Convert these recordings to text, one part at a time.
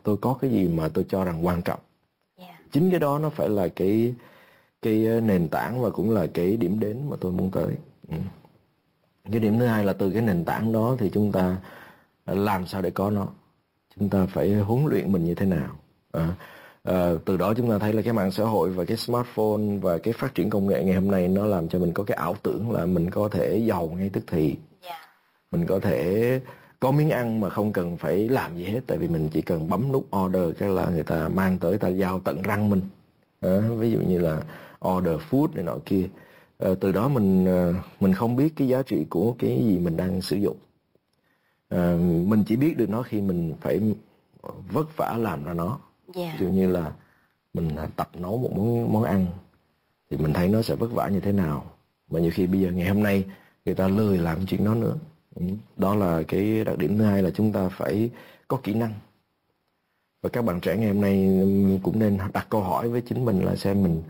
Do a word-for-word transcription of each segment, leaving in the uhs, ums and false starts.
tôi có cái gì mà tôi cho rằng quan trọng. Yeah. Chính cái đó nó phải là cái cái nền tảng và cũng là cái điểm đến mà tôi muốn tới. Ừ. Cái điểm thứ hai là từ cái nền tảng đó thì chúng ta làm sao để có nó. Chúng ta phải huấn luyện mình như thế nào. À, à, từ đó chúng ta thấy là cái mạng xã hội và cái smartphone và cái phát triển công nghệ ngày hôm nay nó làm cho mình có cái ảo tưởng là mình có thể giàu ngay tức thì. Yeah. Mình có thể có miếng ăn mà không cần phải làm gì hết, tại vì mình chỉ cần bấm nút order cái là người ta mang tới, ta giao tận răng mình. À, ví dụ như là order food này nọ kia. À, từ đó mình mình không biết cái giá trị của cái gì mình đang sử dụng. À, mình chỉ biết được nó khi mình phải vất vả làm ra nó. Yeah. Ví dụ như là mình tập nấu một món món ăn thì mình thấy nó sẽ vất vả như thế nào, mà nhiều khi bây giờ ngày hôm nay người ta lười làm chuyện đó nữa. Đó là cái đặc điểm thứ hai, là chúng ta phải có kỹ năng. Và các bạn trẻ ngày hôm nay cũng nên đặt câu hỏi với chính mình là xem mình,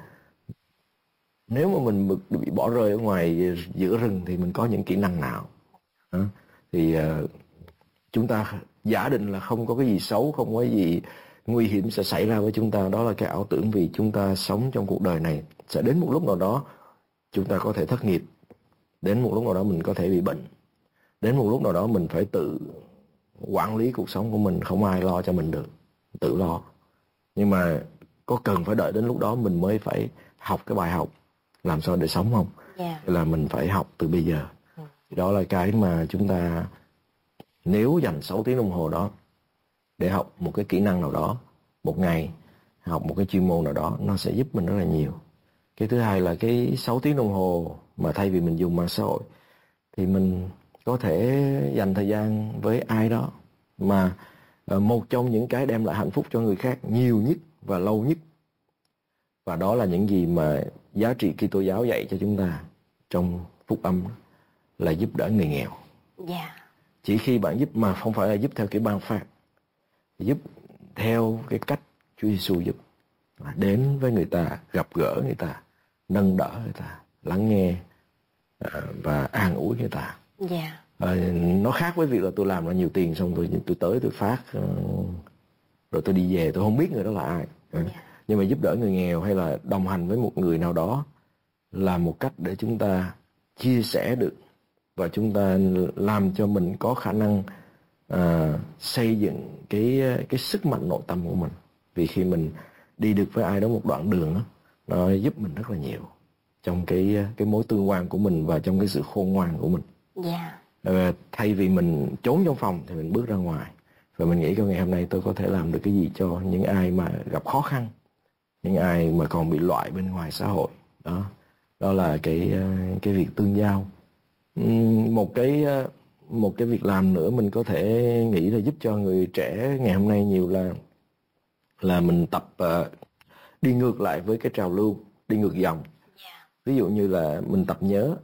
nếu mà mình bị bỏ rơi ở ngoài giữa rừng thì mình có những kỹ năng nào. Thì uh, chúng ta giả định là không có cái gì xấu, không có gì nguy hiểm sẽ xảy ra với chúng ta. Đó là cái ảo tưởng, vì chúng ta sống trong cuộc đời này sẽ đến một lúc nào đó chúng ta có thể thất nghiệp, đến một lúc nào đó mình có thể bị bệnh, đến một lúc nào đó mình phải tự quản lý cuộc sống của mình, không ai lo cho mình được, tự lo. Nhưng mà có cần phải đợi đến lúc đó mình mới phải học cái bài học làm sao để sống không? Yeah. Là mình phải học từ bây giờ. Ừ. Đó là cái mà chúng ta, nếu dành sáu tiếng đồng hồ đó để học một cái kỹ năng nào đó một ngày, học một cái chuyên môn nào đó, nó sẽ giúp mình rất là nhiều. Cái thứ hai là cái sáu tiếng đồng hồ mà thay vì mình dùng mạng xã hội thì mình có thể dành thời gian với ai đó mà một trong những cái đem lại hạnh phúc cho người khác nhiều nhất và lâu nhất. Và đó là những gì mà giá trị Kitô giáo dạy cho chúng ta trong phúc âm, là giúp đỡ người nghèo. Yeah. Chỉ khi bạn giúp, mà không phải là giúp theo kiểu ban phát, giúp theo cái cách Chúa Giêsu giúp, là đến với người ta, gặp gỡ người ta, nâng đỡ người ta, lắng nghe và an ủi người ta. Yeah. À, nó khác với việc là tôi làm ra nhiều tiền xong rồi tôi tới tôi phát rồi tôi đi về, tôi không biết người đó là ai. Yeah. Nhưng mà giúp đỡ người nghèo hay là đồng hành với một người nào đó là một cách để chúng ta chia sẻ được, và chúng ta làm cho mình có khả năng à, xây dựng cái cái sức mạnh nội tâm của mình. Vì khi mình đi được với ai đó một đoạn đường đó, nó giúp mình rất là nhiều trong cái cái mối tương quan của mình và trong cái sự khôn ngoan của mình. Yeah. À, thay vì mình trốn trong phòng thì mình bước ra ngoài, và mình nghĩ cái ngày hôm nay tôi có thể làm được cái gì cho những ai mà gặp khó khăn, những ai mà còn bị loại bên ngoài xã hội. Đó, đó là cái cái việc tương giao. Một cái một cái việc làm nữa mình có thể nghĩ là giúp cho người trẻ ngày hôm nay nhiều là là mình tập uh, đi ngược lại với cái trào lưu, đi ngược dòng. Ví dụ như là mình tập nhớ.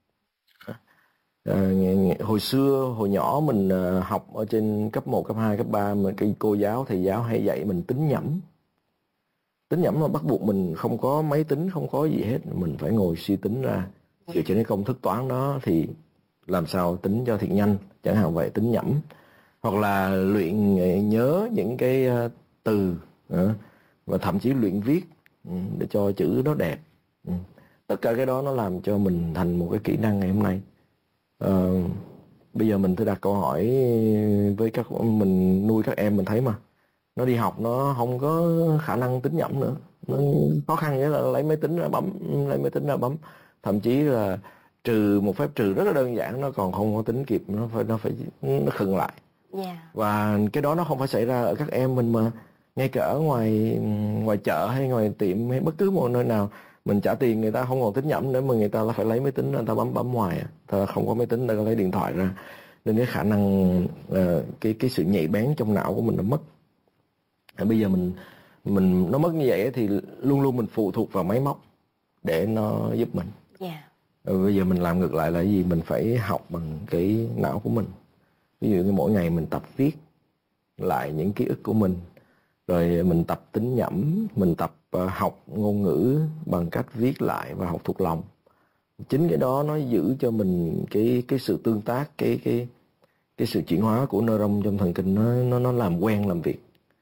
À, hồi xưa, hồi nhỏ mình uh, học ở trên cấp một, cấp hai, cấp ba, mà cái cô giáo, thầy giáo hay dạy mình tính nhẩm. Tính nhẩm là bắt buộc mình không có máy tính, không có gì hết, mình phải ngồi suy tính ra dựa trên cái công thức toán đó thì làm sao tính cho thiệt nhanh, chẳng hạn vậy, tính nhẩm. Hoặc là luyện nhớ những cái uh, từ uh, và thậm chí luyện viết um, để cho chữ nó đẹp. um. Tất cả cái đó nó làm cho mình thành một cái kỹ năng ngày hôm nay. Uh, bây giờ mình thử đặt câu hỏi với các mình nuôi các em, mình thấy mà nó đi học nó không có khả năng tính nhẩm nữa, nó khó khăn nghĩa là lấy máy tính ra bấm, lấy máy tính ra bấm, thậm chí là trừ một phép trừ rất là đơn giản nó còn không có tính kịp, nó phải nó phải nó khựng lại. Yeah. Và cái đó nó không phải xảy ra ở các em mình, mà ngay cả ở ngoài ngoài chợ hay ngoài tiệm hay bất cứ một nơi nào mình trả tiền người ta không còn tính nhẩm nữa, mà người ta là phải lấy máy tính, người ta bấm bấm ngoài, người ta không có máy tính, người ta lấy điện thoại ra, nên cái khả năng uh, cái cái sự nhạy bén trong não của mình nó mất. À, bây giờ mình mình nó mất như vậy thì luôn luôn mình phụ thuộc vào máy móc để nó giúp mình. Yeah. À, bây giờ mình làm ngược lại là cái gì? Mình phải học bằng cái não của mình. Ví dụ như mỗi ngày mình tập viết lại những ký ức của mình, rồi mình tập tính nhẩm, mình tập uh, học ngôn ngữ bằng cách viết lại và học thuộc lòng. Chính cái đó nó giữ cho mình cái cái sự tương tác, cái cái cái sự chuyển hóa của neuron trong thần kinh, nó nó nó làm quen làm việc.